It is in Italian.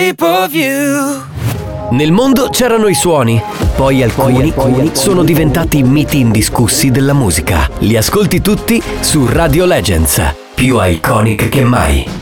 shape of you. Nel mondo c'erano i suoni, poi alcuni sono diventati miti indiscussi della musica. Li ascolti tutti su Radio Legends, più iconic che mai.